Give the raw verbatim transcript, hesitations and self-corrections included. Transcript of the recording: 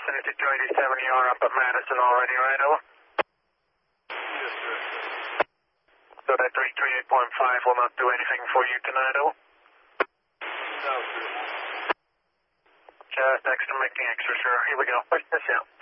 Vicinity two eighty-seven, you are up at Madison already, right, over? Yes, sir. So that three three eight point five will not do anything for you tonight, over? No, sir. Just extra making extra sure. Here we go. Push this out.